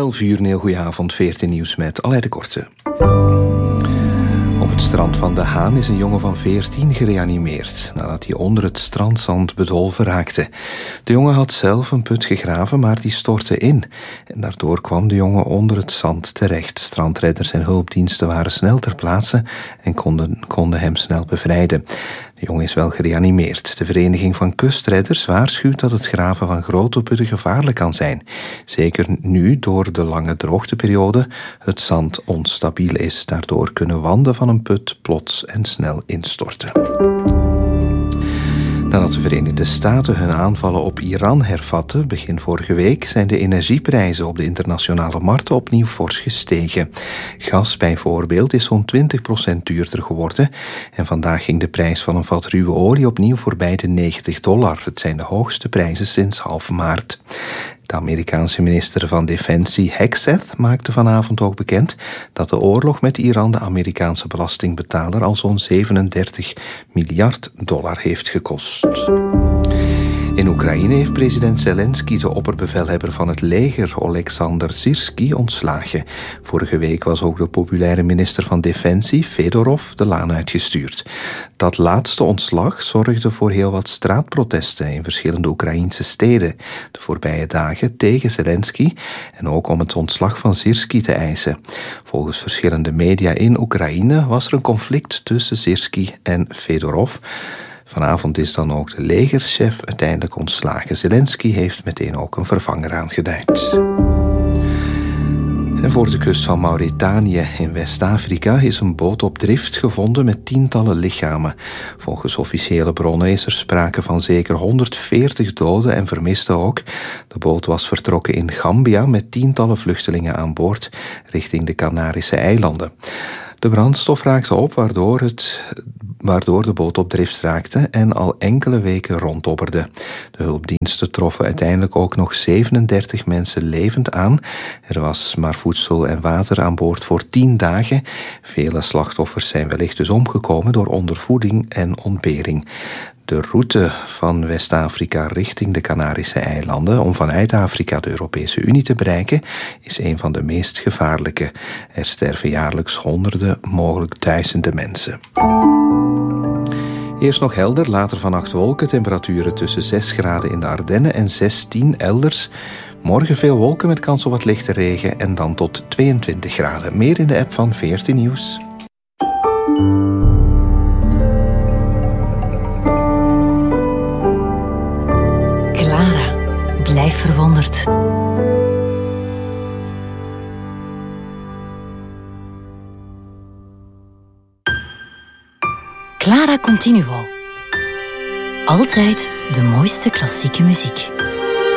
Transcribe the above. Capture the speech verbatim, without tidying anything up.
elf uur, een heel goeie avond, veertien nieuws met Aleid de Korte. Op het strand van De Haan is een jongen van veertien gereanimeerd nadat hij onder het strandzand bedolven raakte. De jongen had zelf een put gegraven, maar die stortte in. En daardoor kwam de jongen onder het zand terecht. Strandredders en hulpdiensten waren snel ter plaatse en konden, konden hem snel bevrijden. De jongen is wel gereanimeerd. De Vereniging van Kustredders waarschuwt dat het graven van grote putten gevaarlijk kan zijn. Zeker nu, door de lange droogteperiode, het zand onstabiel is. Daardoor kunnen wanden van een put plots en snel instorten. Nadat de Verenigde Staten hun aanvallen op Iran hervatten begin vorige week, zijn de energieprijzen op de internationale markten opnieuw fors gestegen. Gas bijvoorbeeld is zo'n twintig procent duurder geworden en vandaag ging de prijs van een vat ruwe olie opnieuw voorbij de negentig dollar. Het zijn de hoogste prijzen sinds half maart. De Amerikaanse minister van Defensie Hegseth maakte vanavond ook bekend dat de oorlog met Iran de Amerikaanse belastingbetaler al zo'n zevenendertig miljard dollar heeft gekost. In Oekraïne heeft president Zelensky de opperbevelhebber van het leger, Oleksandr Syrskij, ontslagen. Vorige week was ook de populaire minister van Defensie, Fedorov, de laan uitgestuurd. Dat laatste ontslag zorgde voor heel wat straatprotesten in verschillende Oekraïnse steden de voorbije dagen tegen Zelensky en ook om het ontslag van Syrskij te eisen. Volgens verschillende media in Oekraïne was er een conflict tussen Syrskij en Fedorov. Vanavond is dan ook de legerchef uiteindelijk ontslagen. Zelensky heeft meteen ook een vervanger aangeduid. En voor de kust van Mauritanië in West-Afrika is een boot op drift gevonden met tientallen lichamen. Volgens officiële bronnen is er sprake van zeker honderdveertig doden en vermisten ook. De boot was vertrokken in Gambia met tientallen vluchtelingen aan boord richting de Canarische eilanden. De brandstof raakte op, waardoor, het, waardoor de boot op drift raakte en al enkele weken ronddobberde. De hulpdiensten troffen uiteindelijk ook nog zevenendertig mensen levend aan. Er was maar voedsel en water aan boord voor tien dagen. Vele slachtoffers zijn wellicht dus omgekomen door ondervoeding en ontbering. De route van West-Afrika richting de Canarische eilanden om vanuit Afrika de Europese Unie te bereiken is een van de meest gevaarlijke. Er sterven jaarlijks honderden, mogelijk duizenden mensen. Eerst nog helder, later vannacht wolken, temperaturen tussen zes graden in de Ardennen en zestien elders. Morgen veel wolken met kans op wat lichte regen en dan tot tweeëntwintig graden. Meer in de app van veertien Nieuws. Blijf verwonderd. Clara Continuo. Altijd de mooiste klassieke muziek.